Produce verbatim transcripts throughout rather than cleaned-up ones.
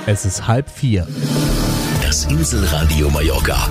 Es ist halb vier. Das Inselradio Mallorca.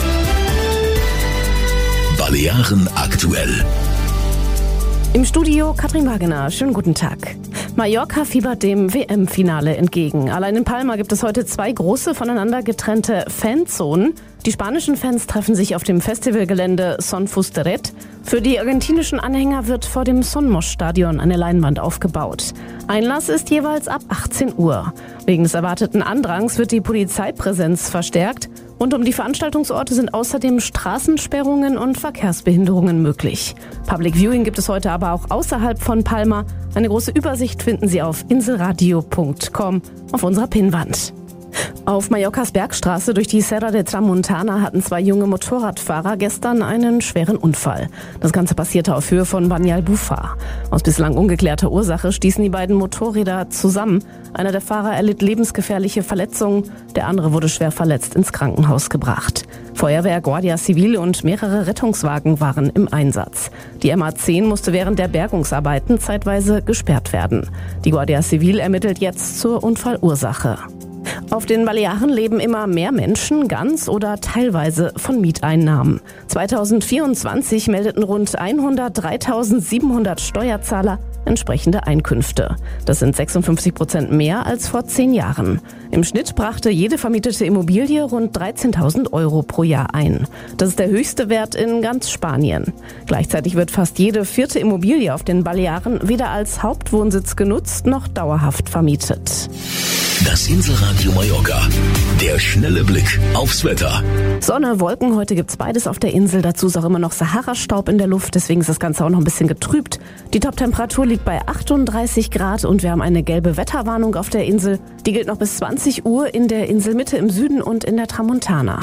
Balearen aktuell. Im Studio Katrin Wagener. Schönen guten Tag. Mallorca fiebert dem W M-Finale entgegen. Allein in Palma gibt es heute zwei große, voneinander getrennte Fanzonen. Die spanischen Fans treffen sich auf dem Festivalgelände Son Fusteret. Für die argentinischen Anhänger wird vor dem Sonmos-Stadion eine Leinwand aufgebaut. Einlass ist jeweils ab achtzehn Uhr. Wegen des erwarteten Andrangs wird die Polizeipräsenz verstärkt. Und um die Veranstaltungsorte sind außerdem Straßensperrungen und Verkehrsbehinderungen möglich. Public Viewing gibt es heute aber auch außerhalb von Palma. Eine große Übersicht finden Sie auf inselradio punkt com auf unserer Pinnwand. Auf Mallorcas Bergstraße durch die Serra de Tramuntana hatten zwei junge Motorradfahrer gestern einen schweren Unfall. Das Ganze passierte auf Höhe von Banyalbufar. Aus bislang ungeklärter Ursache stießen die beiden Motorräder zusammen. Einer der Fahrer erlitt lebensgefährliche Verletzungen, der andere wurde schwer verletzt ins Krankenhaus gebracht. Feuerwehr, Guardia Civil und mehrere Rettungswagen waren im Einsatz. Die M A zehn musste während der Bergungsarbeiten zeitweise gesperrt werden. Die Guardia Civil ermittelt jetzt zur Unfallursache. Auf den Balearen leben immer mehr Menschen ganz oder teilweise von Mieteinnahmen. zweitausendvierundzwanzig meldeten rund hundertdreitausendsiebenhundert Steuerzahler entsprechende Einkünfte. Das sind sechsundfünfzig Prozent mehr als vor zehn Jahren. Im Schnitt brachte jede vermietete Immobilie rund dreizehntausend Euro pro Jahr ein. Das ist der höchste Wert in ganz Spanien. Gleichzeitig wird fast jede vierte Immobilie auf den Balearen weder als Hauptwohnsitz genutzt noch dauerhaft vermietet. Das Inselradio Mallorca. Der schnelle Blick aufs Wetter. Sonne, Wolken, heute gibt's beides auf der Insel. Dazu ist auch immer noch Sahara-Staub in der Luft, deswegen ist das Ganze auch noch ein bisschen getrübt. Die Top-Temperatur liegt bei achtunddreißig Grad und wir haben eine gelbe Wetterwarnung auf der Insel. Die gilt noch bis zwanzig Uhr in der Inselmitte im Süden und in der Tramuntana.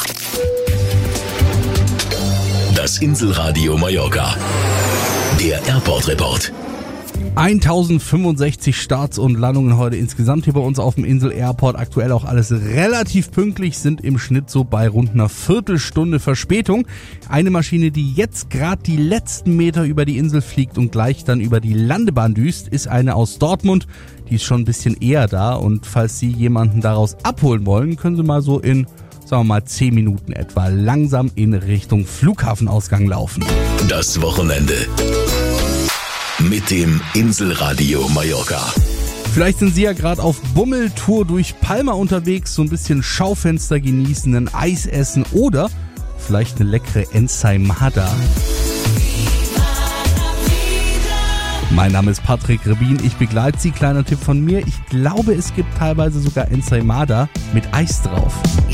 Das Inselradio Mallorca. Der Airport-Report. tausendfünfundsechzig Starts und Landungen heute insgesamt hier bei uns auf dem Insel Airport. Aktuell auch alles relativ pünktlich, sind im Schnitt so bei rund einer Viertelstunde Verspätung. Eine Maschine, die jetzt gerade die letzten Meter über die Insel fliegt und gleich dann über die Landebahn düst, ist eine aus Dortmund. Die ist schon ein bisschen eher da und falls Sie jemanden daraus abholen wollen, können Sie mal so in, sagen wir mal, zehn Minuten etwa langsam in Richtung Flughafenausgang laufen. Das Wochenende mit dem Inselradio Mallorca. Vielleicht sind Sie ja gerade auf Bummeltour durch Palma unterwegs, so ein bisschen Schaufenster genießen, ein Eis essen oder vielleicht eine leckere Ensaimada. Mein Name ist Patrick Rebin, ich begleite Sie. Kleiner Tipp von mir, ich glaube es gibt teilweise sogar Ensaimada mit Eis drauf.